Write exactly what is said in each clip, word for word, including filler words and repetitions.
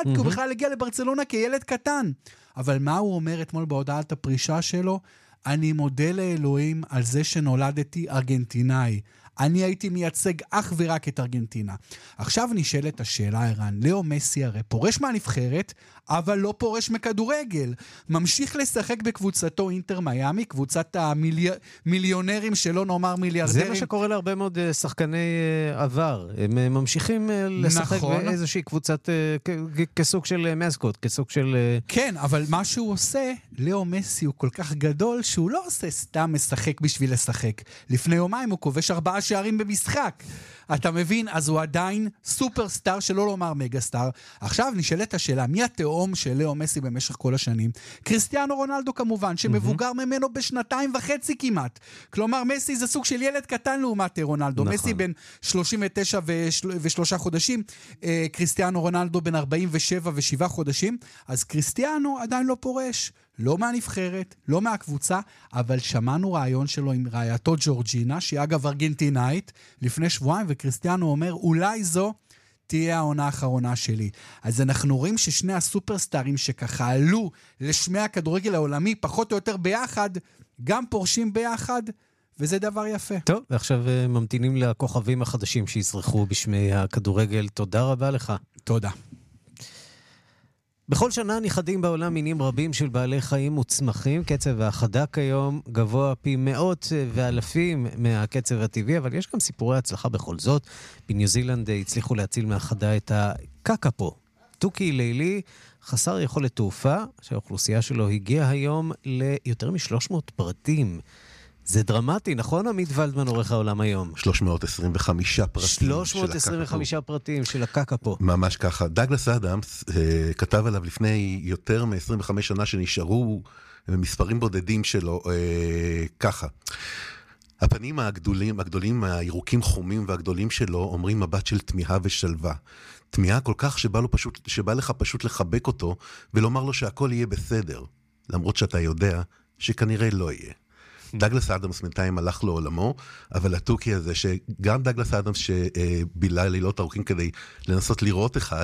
כי הוא בכלל הגיע לברצלונה כילד קטן. אבל מה הוא אומר אתמול בהודעת הפרישה שלו? אני מודה לאלוהים על זה שנולדתי ארגנטינאי. אני הייתי מייצג אך ורק את ארגנטינה. עכשיו נשאלת השאלה, ערן, לאו מסי הרי פורש מהנבחרת, אבל לא פורש מכדורגל. ממשיך לשחק בקבוצתו אינטר מיאמי, קבוצת המיליונרים שלא נאמר מיליארדרים. זה מה שקורה להרבה מאוד שחקני עבר. הם ממשיכים לשחק נכון. באיזושהי קבוצת, כסוג של מסקוט, כסוג של... כן, אבל מה שהוא עושה, לאו מסי הוא כל כך גדול, שהוא לא עושה סתם משחק בשביל לשחק. לפני יומיים הוא כובש ארבעה שערים במשחק. אתה מבין? אז הוא עדיין סופרסטאר, שלא לומר מגה-סטאר. עכשיו נשאלת השאלה, מי התאום של לאו מסי במשך כל השנים? קריסטיאנו רונלדו כמובן, שמבוגר ממנו בשנתיים וחצי כמעט. כלומר, מסי זה סוג של ילד קטן לעומת רונלדו. נכון. מסי בן שלושים ותשע ושלושה חודשים, קריסטיאנו רונלדו בן ארבעים ושבע ושבעה חודשים, אז קריסטיאנו עדיין לא פורש. לא מהנבחרת, לא מהקבוצה, אבל שמענו רעיון שלו עם רעייתו ג'ורג'ינה, שהיא אגב ארגנטינאית, לפני שבועיים, וקריסטיאנו אומר, אולי זו תהיה העונה האחרונה שלי. אז אנחנו רואים ששני הסופרסטארים שככה עלו לשמי הכדורגל העולמי, פחות או יותר ביחד, גם פורשים ביחד, וזה דבר יפה. טוב, ועכשיו ממתינים לכוכבים החדשים שיזרחו בשמי הכדורגל. תודה רבה לך. תודה. בכל שנה נכחדים בעולם מינים רבים של בעלי חיים וצמחים. קצב ההחדה כיום גבוה פי מאות ואלפים מהקצב הטבעי, אבל יש גם סיפורי הצלחה בכל זאת. בניו זילנד הצליחו להציל מהחדה את הקקפו, תוכי לילי חסר יכולת תעופה, שהאוכלוסייה שלו הגיעה היום ליותר מ-שלוש מאות פרטים. זה דרמטי, נכון עמית ולדמן, עורך העולם היום? שלוש מאות עשרים וחמישה פרטים. שלוש מאות עשרים וחמישה פרטים של הקקפו. ממש ככה. דאגלס אדמס אה, כתב עליו לפני יותר מ-עשרים וחמש שנה שנשארו מספרים בודדים שלו אה, ככה. הפנים הגדולים, הגדולים, הירוקים חומים והגדולים שלו אומרים מבט של תמיהה ושלווה. תמיהה כל כך שבא, לו פשוט, שבא לך פשוט לחבק אותו ולומר לו שהכל יהיה בסדר. למרות שאתה יודע שכנראה לא יהיה. דאגלס אדמס בינתיים הלך לעולמו, אבל התוכי הזה, שגם דאגלס אדמס שבילה לילות ארוכים כדי לנסות לראות אחד,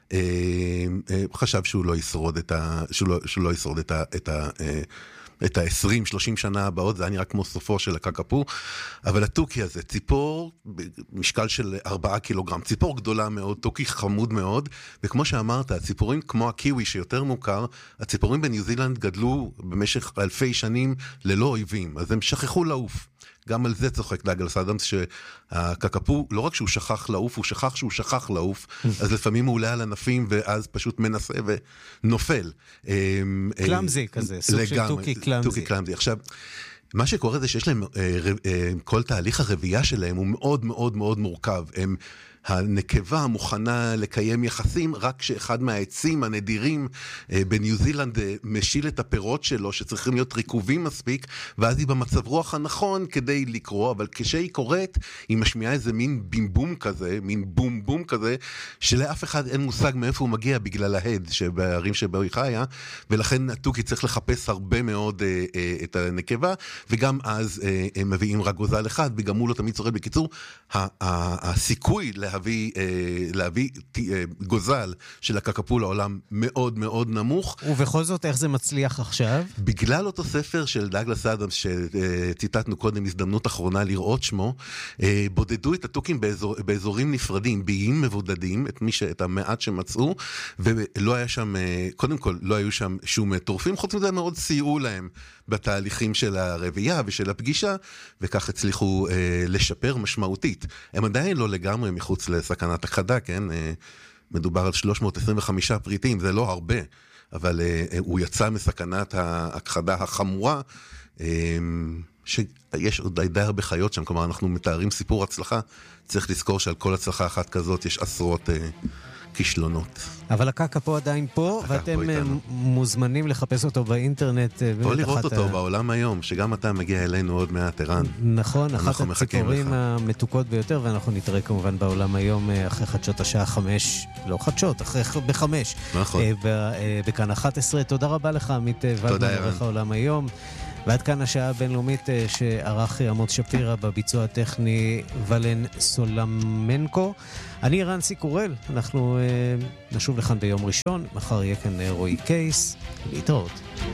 חשב שהוא לא ישרוד את ה... שהוא לא, שהוא לא ישרוד את ה... את ה את ה-עשרים שלושים שנה הבאות, זה היה נראה כמו סופו של הקקפו, אבל התוכי הזה, ציפור, משקל של ארבעה קילוגרם, ציפור גדולה מאוד, תוכי חמוד מאוד, וכמו שאמרת, הציפורים כמו הקיווי שיותר מוכר, הציפורים בניו זילנד גדלו במשך אלפי שנים ללא אויבים, אז הם שכחו לעוף. גם על זה צוחק דאגלס אדמס, שהקקפו, לא רק שהוא שכח לעוף, הוא שכח שהוא שכח לעוף, אז לפעמים הוא עולה על ענפים, ואז פשוט מנסה ונופל. קלאמזי כזה, סוג של תוכי קלאמזי. תוכי קלאמזי. עכשיו, מה שקורה זה שיש להם, כל תהליך הרבייה שלהם הוא מאוד מאוד מאוד מורכב. הם... הנקבה מוכנה לקיים יחסים רק שאחד מהעצים הנדירים בניו זילנד משיל את הפירות שלו שצריכים להיות ריקובים מספיק, ואז היא במצב רוח הנכון כדי לקרוא, אבל כשהיא קוראת היא משמיעה איזה מין בימבום כזה, מין בום בום כזה, שלאף אחד אין מושג מאיפה הוא מגיע בגלל ההד שבערים שבו היא חיה, ולכן התוכי צריך לחפש הרבה מאוד את הנקבה, וגם אז הם מביאים רק גוזל אחד וגם הוא לא תמיד שורד. בקיצור, הסיכוי לה להביא, להביא גוזל של הקקפו לעולם מאוד מאוד נמוך. ובכל זאת, איך זה מצליח עכשיו? בגלל אותו ספר של דאגלס אדמס, שציטטנו קודם, הזדמנות אחרונה לראות שמו, בודדו את התוכים באזור, באזורים נפרדים, ביים מבודדים, את, מי ש, את המעט שמצאו, ולא היה שם, קודם כל, לא היו שם שום טורפים, חוץ מזה מאוד סייעו להם בתהליכים של הרבייה ושל הפגישה, וכך הצליחו לשפר משמעותית. הם עדיין לא לגמרי מחוץ לסכנת הכחדה, כן? מדובר על שלוש מאות עשרים וחמישה פריטים, זה לא הרבה, אבל הוא יצא מסכנת הכחדה החמורה, שיש עוד די הרבה חיות שם, כלומר אנחנו מתארים סיפור הצלחה, צריך לזכור שעל כל הצלחה אחת כזאת יש עשרות כישלונות. אבל הקקפו עדיין פה, ואתם מוזמנים לחפש אותו באינטרנט. או לראות אותו בעולם היום, שגם אתה מגיע אלינו עוד מעט, ערן. נכון, אחת הציפורים המתוקות ביותר, ואנחנו נתראה כמובן בעולם היום אחרי חדשות השעה חמש, לא חדשות, אחרי בחמש. נכון. בכאן אחת עשרה. תודה רבה לך, עמית ולדמן, עורך העולם היום. ועד כאן השעה הבינלאומית שערך עמוס שפירא, בביצוע הטכני ולן סולמנקו. אני רנסי קורל, אנחנו uh, נשוב לכאן ביום ראשון, מחר יהיה כאן רועי קייס, להתראות.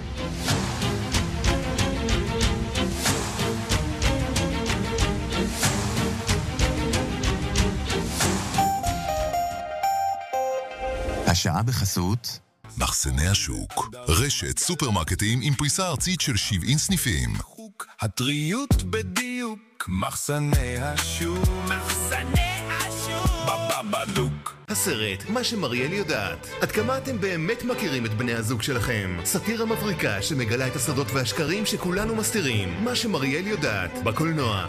השעה בחסות מחסני השוק, רשת סופרמרקטים עם פריסה ארצית של שבעים סניפים. הטריות בדיוק, מחסני השוק, מחסני השוק, בבבדוק. הסרט, מה שמריאל יודעת. עד כמה אתם באמת מכירים את בני הזוג שלכם? סאטירה מבריקה שמגלה את הסודות והשקרים שכולנו מסתירים. מה שמריאל יודעת, בקולנוע.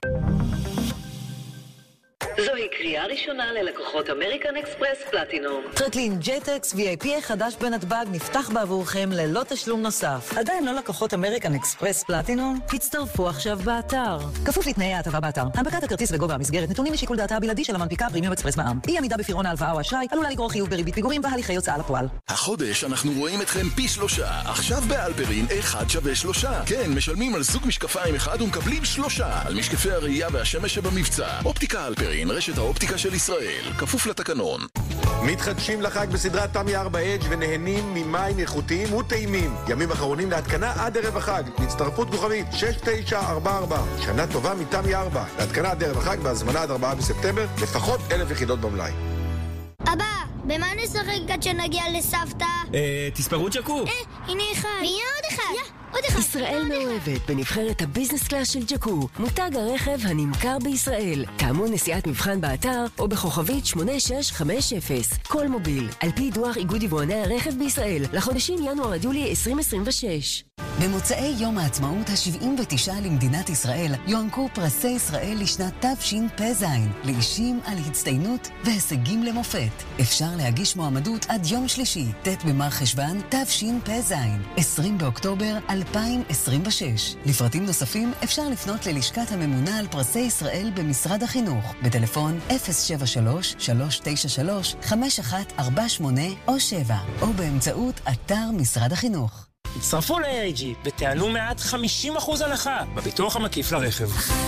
זוהי קריאה ראשונה ללקוחות אמריקן אקספרס פלטינום. טרקלין ג'טקס וי איי פי החדש בנתב"ג נפתח בעבורכם ללא תשלום נוסף. עדיין לא לקוחות אמריקן אקספרס פלטינום? הצטרפו עכשיו באתר. כפוף לתנאי ההטבה באתר. הנפקת הכרטיס וגובה המסגרת נתונים לשיקול דעתה הבלעדי של המנפיקה פרימיום אקספרס מע"מ. אי עמידה בפירעון ההלוואה או אשראי עלולה לגרור חיוב בריבית פיגורים והליכי הוצאה לפועל. החודש אנחנו רואים אתכם פי שלושה. עכשיו באלפרין אחד שווה שלושה. כן, משלמים על זוג משקפיים אחד ומקבלים שלושה. על משקפי הראייה והשמש שבמבצע. אופטיקה אלפרין, רשת האופטיקה של ישראל, כפוף לתקנון. מתחדשים לחג בסדרת תמי ארבע אדג' ונהנים ממים איכותיים וטעימים. ימים אחרונים להתקנה עד ערב החג. להצטרפות כוכבית שש תשע ארבע ארבע. שנה טובה מתמי ארבע. להתקנה עד ערב החג בהזמנה עד ארבעה בספטמבר, לפחות אלף יחידות במלאי. אבא, במה נשחק עד שנגיע לסבתא? אה, תספרו ג'קו. אה, הנה אחד. מי עוד אחד? יא, עוד אחד. ישראל מאוהבת בנבחרת הביזנס קלאס של ג'קו, מותג הרכב הנמכר בישראל. תאמו נסיעת מבחן באתר או בכוכבית שמונה שש חמש אפס. כל מוביל, על פי דוח איגוד יבואני הרכב בישראל, לחודשים ינואר עד יולי עשרים עשרים ושש. במוצאי יום העצמאות ה-שבעים ותשע למדינת ישראל יוענקו פרסי ישראל לשנת תשפ"ז לאישים על הצטיינות והישגים למופת. אפשר להגיש מועמדות עד יום שלישי, ט' במר חשוון תשפ"ז, עשרים באוקטובר אלפיים עשרים ושש. לפרטים נוספים אפשר לפנות ללשכת הממונה על פרסי ישראל במשרד החינוך בטלפון אפס שבע שלוש שלוש תשע שלוש חמש אחת ארבע שמונה או שבע או באמצעות אתר משרד החינוך. הצטרפו ל-איי איי ג'י ותעלו מעט חמישים אחוז הנחה בביטוח המקיף לרכב.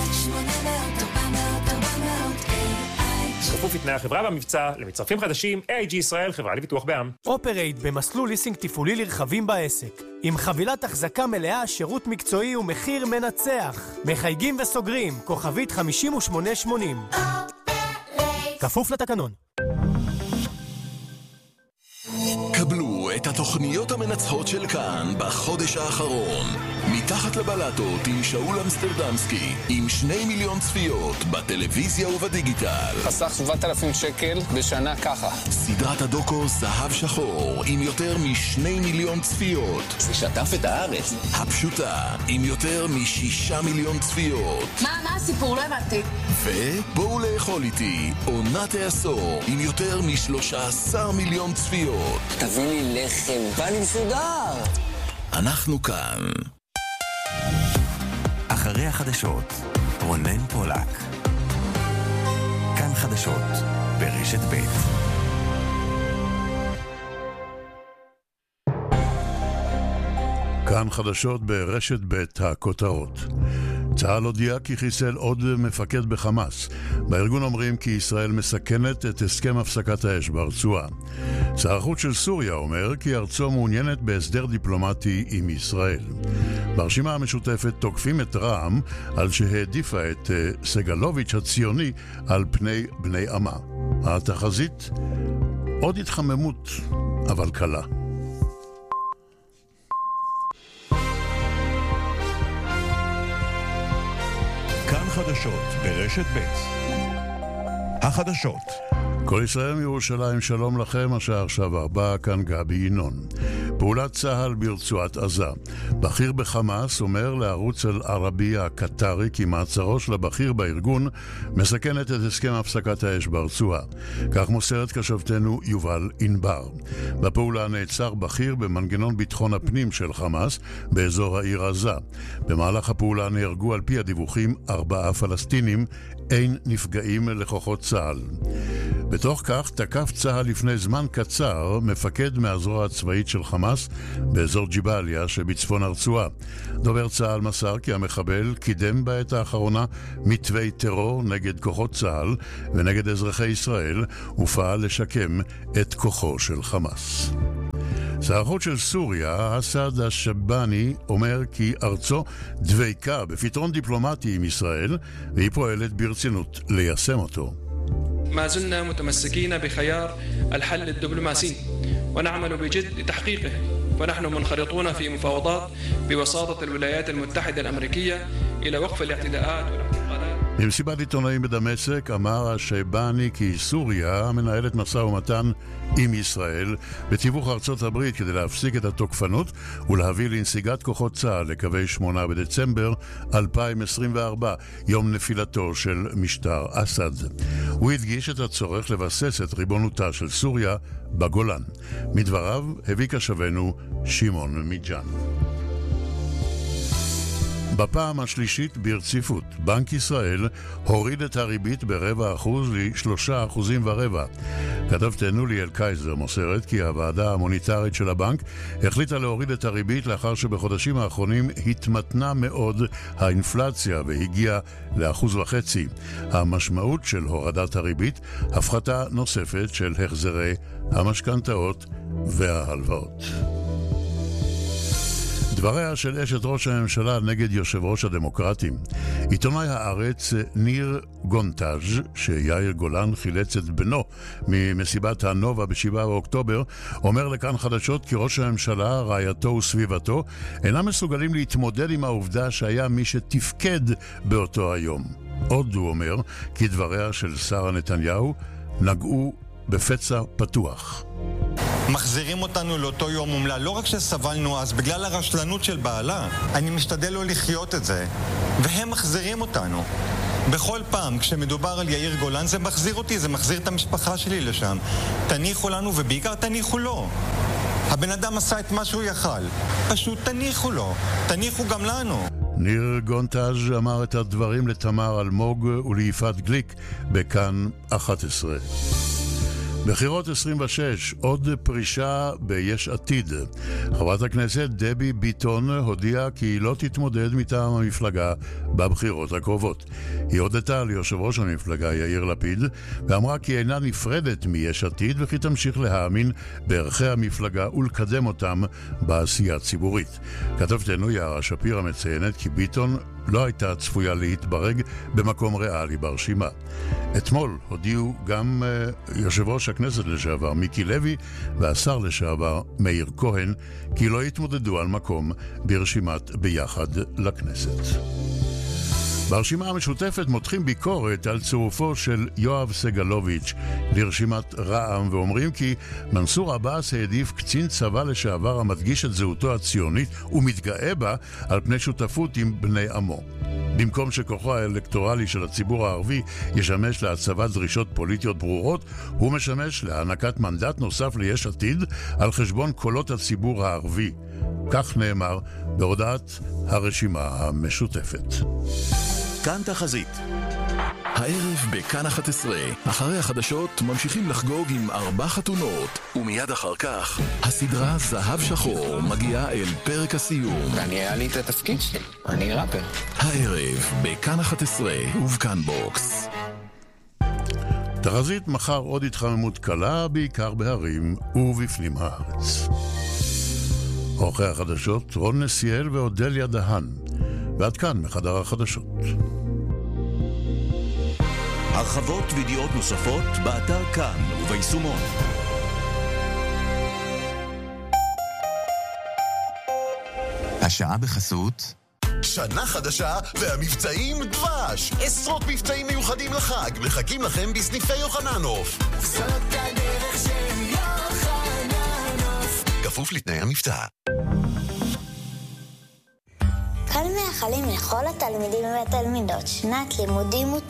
כפוף לתנאי החברה במבצע, למצטרפים חדשים, איי איי ג'י ישראל, חברה לביטוח בע"מ. אופרייט במסלול ליסינג תפעולי לרכבים בעסק. עם חבילת החזקה מלאה, שירות מקצועי ומחיר מנצח. מחייגים וסוגרים, כוכבית חמישים ושמונה שמונים. כפוף לתקנון. קבלו את התוכניות המנצחות של כאן בחודש האחרון. מתחת לבלטות עם שאול אמסטרדמסקי, עם שני מיליון צפיות בטלוויזיה ובדיגיטל. חסך שבעת אלפים שקל בשנה ככה. סדרת הדוקו זהב שחור עם יותר משני מיליון צפיות. זה שטף את הארץ. הפשוטה עם יותר משישה מיליון צפיות. מה, מה הסיפור? לא הבנתי. ובואו לאכול איתי עונת העשור עם יותר משלושה עשר מיליון צפיות. תביא לי לחם, בא לי מסודר. אנחנו כאן. אחרי החדשות, רונן פולק. כאן חדשות, ברשת ב'. כאן חדשות ברשת ב' הכותרות. צה"ל הודיע כי חיסל עוד מפקד בחמאס. בארגון אומרים כי ישראל מסכנת את הסכם הפסקת האש ברצועה. שר החוץ של סוריה אומר כי ארצו מעוניינת בהסדר דיפלומטי עם ישראל. ברשימה המשותפת תוקפים את רע"מ על שהעדיפה את סגלוביץ' הציוני על פני בני עמה. התחזית, עוד התחממות, אבל קלה. כאן חדשות ברשת ב'. החדשות. כל ישראל מירושלים, שלום לכם, השעה עכשיו ארבע, כאן גבי ינון. פעולת צה"ל ברצועת עזה. בכיר בחמאס אומר לערוץ אל-ערבי הקטרי כי מעצרו של הבכיר בארגון מסכנת את הסכם הפסקת האש ברצועה. כך מוסרת כשבתנו יובל ענבר. בפעולה נעצר בכיר במנגנון ביטחון הפנים של חמאס באזור העיר עזה. במהלך הפעולה נהרגו על פי הדיווחים ארבעה פלסטינים, אין נפגעים לכוחות צה"ל. בתוך כך תקף צה"ל לפני זמן קצר מפקד מהזרוע הצבאית של חמאס באזור ג'יבאליה שבצפון הרצועה. דובר צה"ל מסר כי המחבל קידם בעת האחרונה מתווי טרור נגד כוחות צה"ל ונגד אזרחי ישראל ופעל לשקם את כוחו של חמאס. שר החוץ של סוריה, אסד השבני, אומר כי ארצו דבקה בפתרון דיפלומטי עם ישראל והיא פועלת ברצינות ליישם אותו. ما زلنا متمسكين بخيار الحل الدبلوماسي ونعمل بجد لتحقيقه ونحن منخرطون في مفاوضات بوساطة الولايات المتحدة الأمريكية إلى وقف الاعتداءات والاعتقالات. במסיבת עיתונאים בדמשק אמר השבני כי סוריה מנהלת משא ומתן עם ישראל בתיווך ארצות הברית כדי להפסיק את התוקפנות ולהביא לנסיגת כוחות צה"ל לקווי שמונה בדצמבר אלפיים עשרים וארבע, יום נפילתו של משטר אסד. הוא הדגיש את הצורך לבסס את ריבונותה של סוריה בגולן. מדבריו הביא כשבנו שמעון מיג'אן. בפעם השלישית ברציפות, בנק ישראל הוריד את הריבית ברבע אחוז לשלושה אחוזים ורבע. כתבתנו ליאל קייזר מוסרת כי הוועדה המוניטרית של הבנק החליטה להוריד את הריבית לאחר שבחודשים האחרונים התמתנה מאוד האינפלציה והגיעה לאחוז וחצי. המשמעות של הורדת הריבית, הפחתה נוספת של החזרי המשכנתאות וההלוואות. דבריה של אשת ראש הממשלה נגד יושב ראש הדמוקרטים. עיתונאי הארץ ניר גונטאז' שיאיר גולן חילץ את בנו ממסיבת הנובה בשבעה באוקטובר, אומר לכאן חדשות כי ראש הממשלה, רעייתו וסביבתו אינם מסוגלים להתמודד עם העובדה שהיה מי שתפקד באותו היום. עוד הוא אומר כי דבריה של שרה נתניהו נגעו בפצע פתוח. מחזירים אותנו לאותו יום מומלה, לא רק שסבלנו אז בגלל הרשלנות של בעלה, אני משתדל לא לחיות את זה, והם מחזירים אותנו. בכל פעם כשמדובר על יאיר גולן זה מחזיר אותי, זה מחזיר את המשפחה שלי לשם. תניחו לנו ובעיקר תניחו לו. הבן אדם עשה את מה שהוא יכל, פשוט תניחו לו, תניחו גם לנו. ניר גונטאז' אמר את הדברים לתמר אלמוג וליפעת גליק בכאן אחת עשרה. בחירות עשרים ושש, עוד פרישה ביש עתיד. חברת הכנסת דבי ביטון הודיעה כי היא לא תתמודד מטעם המפלגה בבחירות הקרובות. היא הודתה ליושב ראש המפלגה יאיר לפיד ואמרה כי אינה נפרדת מיש עתיד וכי תמשיך להאמין בערכי המפלגה ולקדם אותם בעשייה ציבורית. כתבתנו יערה שפירא מציינת כי ביטון לא הייתה צפויה להתברג במקום ריאלי ברשימה. אתמול הודיעו גם uh, יושב ראש הכנסת לשעבר מיקי לוי והשר לשעבר מאיר כהן כי לא יתמודדו על מקום ברשימת ביחד לכנסת. ברשימה המשותפת מותחים ביקורת על צירופו של יואב סגלוביץ' לרשימת רע"מ ואומרים כי מנסור עבאס העדיף קצין צבא לשעבר המדגיש את זהותו הציונית ומתגאה בה על פני שותפות עם בני עמו. במקום שכוחו האלקטורלי של הציבור הערבי ישמש להצבת דרישות פוליטיות ברורות, הוא משמש להענקת מנדט נוסף ליש עתיד על חשבון קולות הציבור הערבי. כך נאמר בהודעת הרשימה המשותפת. כאן תחזית. הערב בכאן אחת עשרה, אחרי החדשות ממשיכים לחגוג עם ארבע חתונות, ומיד אחר כך הסדרה זהב שחור מגיעה אל פרק הסיום. אני היה לי את התפקיד שלי, אני ראפר. הערב בכאן אחת עשרה ובכאן בוקס. תחזית מחר עוד התחממות קלה, בעיקר בהרים ובפנים הארץ. עורכי החדשות רון נסיאל ואודליה דהן, ועד כאן מחדר החדשות. הרחבות וידיעות נוספות באתר כאן וביישומון. השעה בחסות שנה חדשה והמבצעים דבש. עשרות מבצעים מיוחדים לחג מחכים לכם בסניפי יוחננוף. זאת הדרך של יוחננוף. כפוף לתנאי המבצע. כאן מאחלים לכל התלמידים והתלמידות שנת לימודים מוצלחת.